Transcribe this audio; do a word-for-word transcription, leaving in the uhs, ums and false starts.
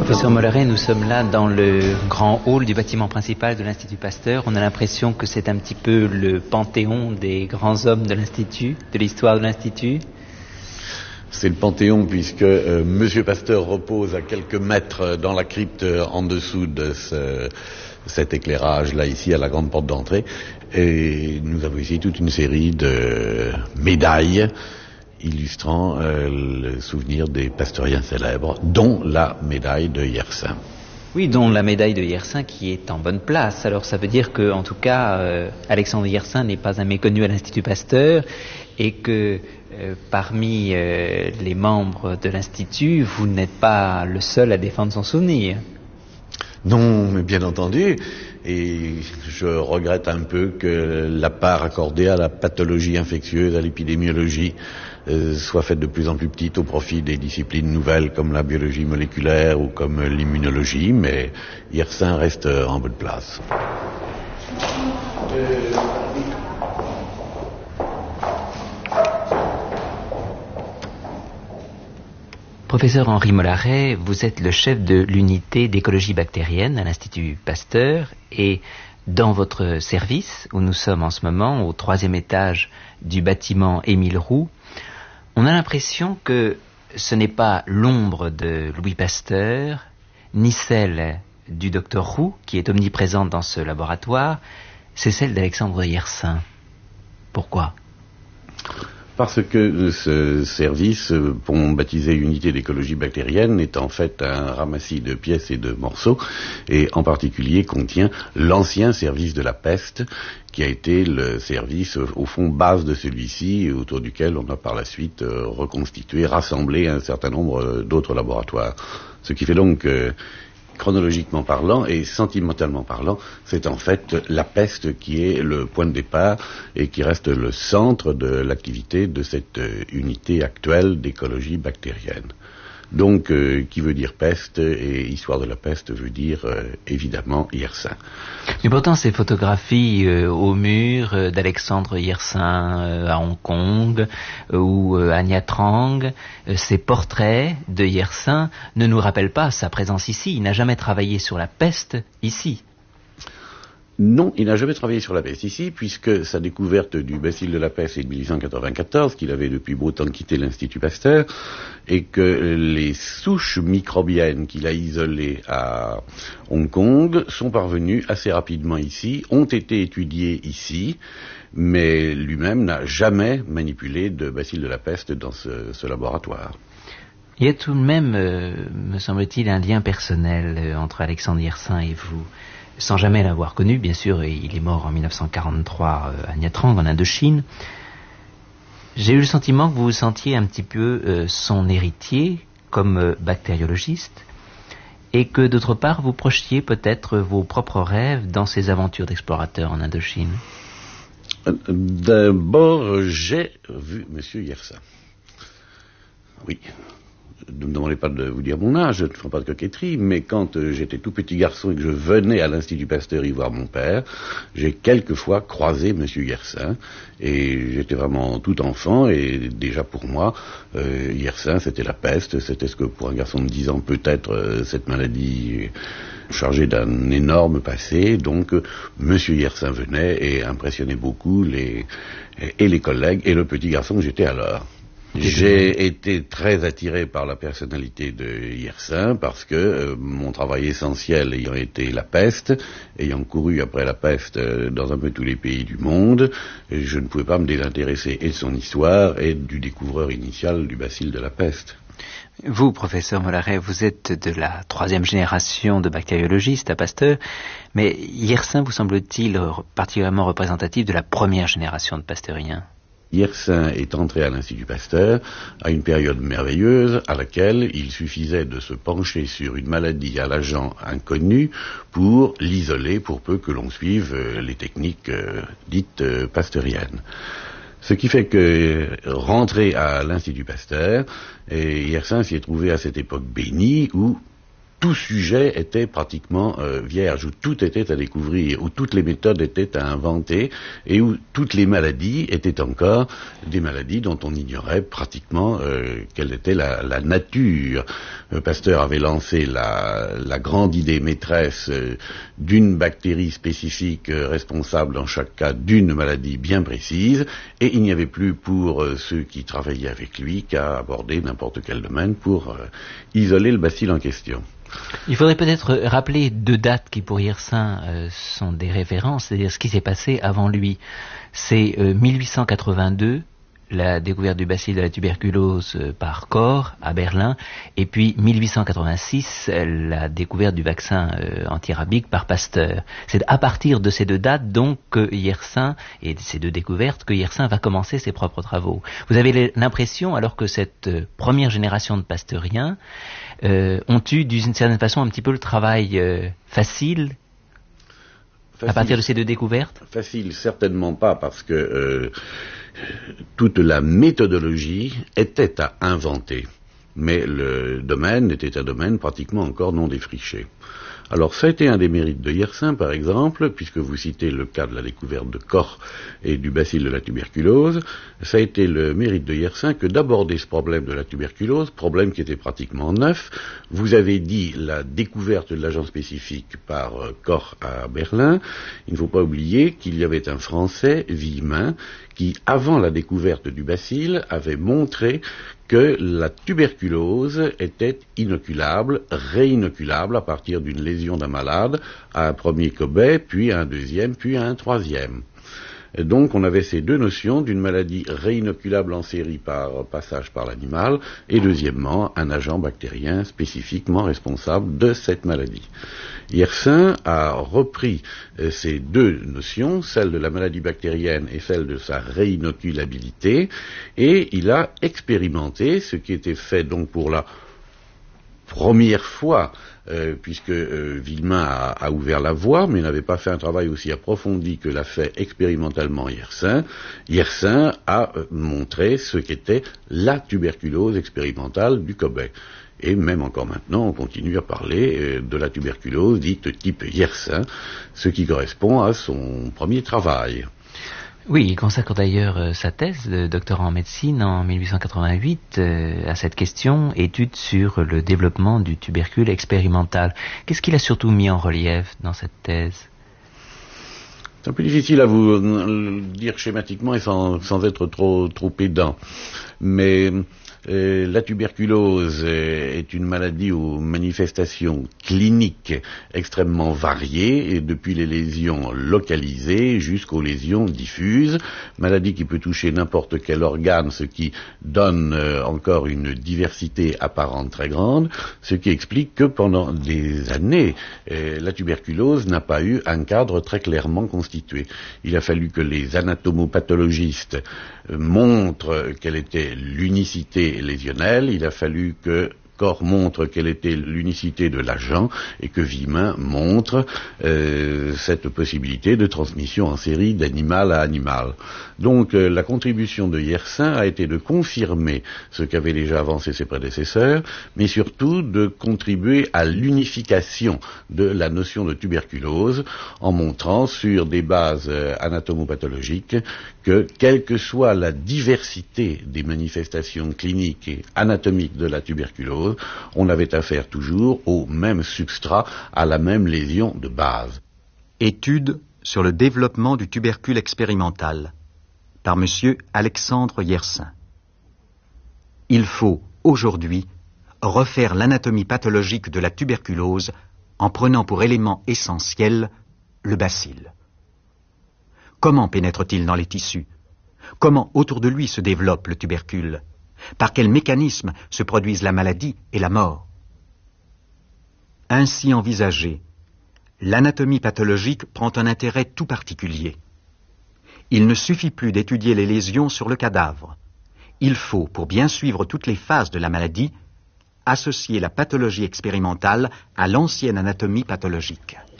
Professeur Mollaret, nous sommes là dans le grand hall du bâtiment principal de l'Institut Pasteur. On a l'impression que c'est un petit peu le panthéon des grands hommes de l'Institut, de l'histoire de l'Institut. C'est le panthéon puisque euh, Monsieur Pasteur repose à quelques mètres dans la crypte euh, en dessous de ce, cet éclairage là ici à la grande porte d'entrée. Et nous avons ici toute une série de médailles illustrant euh, le souvenir des pasteuriens célèbres, dont la médaille de Yersin. Oui, dont la médaille de Yersin qui est en bonne place. Alors ça veut dire que, en tout cas, euh, Alexandre Yersin n'est pas un méconnu à l'Institut Pasteur et que euh, parmi euh, les membres de l'Institut, vous n'êtes pas le seul à défendre son souvenir. Non, mais bien entendu, et je regrette un peu que la part accordée à la pathologie infectieuse, à l'épidémiologie, euh, soit faite de plus en plus petite au profit des disciplines nouvelles comme la biologie moléculaire ou comme l'immunologie, mais Yersin reste en bonne place. Professeur Henri Mollaret, vous êtes le chef de l'unité d'écologie bactérienne à l'Institut Pasteur et dans votre service, où nous sommes en ce moment, au troisième étage du bâtiment Émile Roux, on a l'impression que ce n'est pas l'ombre de Louis Pasteur, ni celle du docteur Roux, qui est omniprésente dans ce laboratoire, c'est celle d'Alexandre Yersin. Pourquoi ? Parce que ce service, qu'on baptisait unité d'écologie bactérienne, est en fait un ramassis de pièces et de morceaux, et en particulier contient l'ancien service de la peste, qui a été le service, au fond, base de celui-ci, autour duquel on a par la suite reconstitué, rassemblé un certain nombre d'autres laboratoires. Ce qui fait donc que, chronologiquement parlant et sentimentalement parlant, c'est en fait la peste qui est le point de départ et qui reste le centre de l'activité de cette unité actuelle d'écologie bactérienne. Donc, euh, qui veut dire peste, et histoire de la peste veut dire euh, évidemment Yersin. Mais pourtant, ces photographies euh, au mur euh, d'Alexandre Yersin euh, à Hong Kong euh, ou euh, à Nha Trang, euh, ces portraits de Yersin ne nous rappellent pas sa présence ici. Il n'a jamais travaillé sur la peste ici. Non, il n'a jamais travaillé sur la peste ici, puisque sa découverte du bacille de la peste est de dix-huit cent quatre-vingt-quatorze, qu'il avait depuis beau temps quitté l'Institut Pasteur, et que les souches microbiennes qu'il a isolées à Hong Kong sont parvenues assez rapidement ici, ont été étudiées ici, mais lui-même n'a jamais manipulé de bacille de la peste dans ce, ce laboratoire. Il y a tout de même, euh, me semble-t-il, un lien personnel euh, entre Alexandre Yersin et vous. Sans jamais l'avoir connu, bien sûr, et il est mort en mille neuf cent quarante-trois euh, à Nha Trang, en Indochine. J'ai eu le sentiment que vous vous sentiez un petit peu euh, son héritier, comme euh, bactériologiste, et que d'autre part, vous projetiez peut-être vos propres rêves dans ces aventures d'explorateur en Indochine. D'abord, j'ai vu Monsieur Yersin. Oui. Ne me demandez pas de vous dire mon âge, je ne ferai pas de coquetterie, mais quand euh, j'étais tout petit garçon et que je venais à l'Institut Pasteur y voir mon père, j'ai quelquefois croisé Monsieur Yersin, et j'étais vraiment tout enfant, et déjà pour moi, euh, Yersin c'était la peste, c'était ce que pour un garçon de dix ans peut être euh, cette maladie chargée d'un énorme passé, donc euh, Monsieur Yersin venait et impressionnait beaucoup les, et les collègues et le petit garçon que j'étais alors. J'ai été très attiré par la personnalité de Yersin parce que euh, mon travail essentiel ayant été la peste, ayant couru après la peste euh, dans un peu tous les pays du monde, je ne pouvais pas me désintéresser et de son histoire et du découvreur initial du bacille de la peste. Vous, professeur Mollaret, vous êtes de la troisième génération de bactériologistes à Pasteur, mais Yersin vous semble-t-il particulièrement représentatif de la première génération de pasteuriens? Yersin est entré à l'Institut Pasteur à une période merveilleuse à laquelle il suffisait de se pencher sur une maladie à l'agent inconnu pour l'isoler, pour peu que l'on suive les techniques euh, dites euh, pasteuriennes. Ce qui fait que, rentré à l'Institut Pasteur, et Yersin s'y est trouvé à cette époque bénie où tout sujet était pratiquement euh, vierge, où tout était à découvrir, où toutes les méthodes étaient à inventer, et où toutes les maladies étaient encore des maladies dont on ignorait pratiquement euh, quelle était la, la nature. Euh, Pasteur avait lancé la, la grande idée maîtresse euh, d'une bactérie spécifique euh, responsable dans chaque cas d'une maladie bien précise, et il n'y avait plus pour euh, ceux qui travaillaient avec lui qu'à aborder n'importe quel domaine pour euh, isoler le bacille en question. Il faudrait peut-être rappeler deux dates qui pour Yersin euh, sont des références, c'est-à-dire ce qui s'est passé avant lui. C'est euh, mille huit cent quatre-vingt-deux, la découverte du bacille de la tuberculose euh, par Koch à Berlin, et puis mille huit cent quatre-vingt-six, euh, la découverte du vaccin euh, antirabique par Pasteur. C'est à partir de ces deux dates donc que Yersin, et de ces deux découvertes, que Yersin va commencer ses propres travaux. Vous avez l'impression, alors que cette euh, première génération de pasteuriens Euh, ont eu d'une certaine façon un petit peu le travail euh, facile, facile à partir de ces deux découvertes? Facile, certainement pas, parce que euh, toute la méthodologie était à inventer, mais le domaine était un domaine pratiquement encore non défriché. Alors ça a été un des mérites de Yersin, par exemple, puisque vous citez le cas de la découverte de Koch et du bacille de la tuberculose, ça a été le mérite de Yersin que d'aborder ce problème de la tuberculose, problème qui était pratiquement neuf. Vous avez dit la découverte de l'agent spécifique par Koch à Berlin. Il ne faut pas oublier qu'il y avait un Français, Villemin, qui, avant la découverte du bacille, avait montré que la tuberculose était inoculable, réinoculable à partir d'une lésion d'un malade à un premier cobaye, puis à un deuxième, puis à un troisième. Et donc on avait ces deux notions d'une maladie réinoculable en série par passage par l'animal et deuxièmement un agent bactérien spécifiquement responsable de cette maladie. Yersin a repris euh, ces deux notions, celle de la maladie bactérienne et celle de sa réinoculabilité, et il a expérimenté ce qui était fait donc pour la première fois, euh, puisque euh, Villemin a, a ouvert la voie, mais n'avait pas fait un travail aussi approfondi que l'a fait expérimentalement Yersin. Yersin a euh, montré ce qu'était la tuberculose expérimentale du cobaye. Et même encore maintenant, on continue à parler euh, de la tuberculose dite type Yersin, ce qui correspond à son premier travail. Oui, il consacre d'ailleurs euh, sa thèse de doctorat en médecine en mille huit cent quatre-vingt-huit euh, à cette question, étude sur le développement du tubercule expérimental. Qu'est-ce qu'il a surtout mis en relief dans cette thèse? C'est un peu difficile à vous le dire schématiquement et sans, sans être trop, trop pédant. Mais euh, la tuberculose est une maladie aux manifestations cliniques extrêmement variées, et depuis les lésions localisées jusqu'aux lésions diffuses, maladie qui peut toucher n'importe quel organe, ce qui donne euh, encore une diversité apparente très grande, ce qui explique que pendant des années, euh, la tuberculose n'a pas eu un cadre très clairement constitué. Il a fallu que les anatomopathologistes euh, montrent quelle était l'unicité lésionnelle, il a fallu que Koch montre quelle était l'unicité de l'agent et que Villemin montre euh, cette possibilité de transmission en série d'animal à animal. Donc euh, la contribution de Yersin a été de confirmer ce qu'avaient déjà avancé ses prédécesseurs, mais surtout de contribuer à l'unification de la notion de tuberculose en montrant sur des bases euh, anatomopathologiques que quelle que soit la diversité des manifestations cliniques et anatomiques de la tuberculose, on avait affaire toujours au même substrat, à la même lésion de base. Étude sur le développement du tubercule expérimental par monsieur Alexandre Yersin. Il faut, aujourd'hui, refaire l'anatomie pathologique de la tuberculose en prenant pour élément essentiel le bacille. Comment pénètre-t-il dans les tissus? Comment autour de lui se développe le tubercule? Par quels mécanismes se produisent la maladie et la mort? Ainsi envisagée, l'anatomie pathologique prend un intérêt tout particulier. Il ne suffit plus d'étudier les lésions sur le cadavre. Il faut, pour bien suivre toutes les phases de la maladie, associer la pathologie expérimentale à l'ancienne anatomie pathologique.